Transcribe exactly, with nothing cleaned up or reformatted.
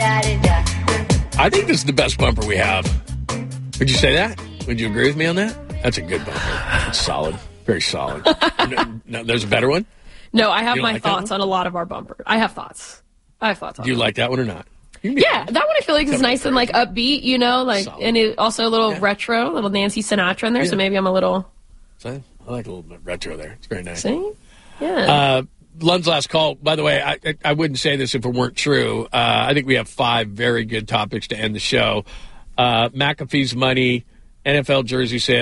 I think this is the best bumper we have. Would you say that? Would you agree with me on that? That's a good bumper. It's solid. Very solid. no, no, there's a better one? No, I have You don't my like that thoughts one? on a lot of our bumpers. I have thoughts. I have thoughts on Do you it. like that one or not? You can be Yeah, honest. that one I feel like is Except nice for and like Thursday. upbeat, you know, like Solid. and it also a little Yeah. retro, a little Nancy Sinatra in there, so Yeah. maybe I'm a little So, I like a little bit retro there. It's very nice. see? Yeah. Uh, Lund's last call. By the way, I, I, I wouldn't say this if it weren't true. Uh, I think we have five very good topics to end the show. Uh, McAfee's money, N F L jersey sales.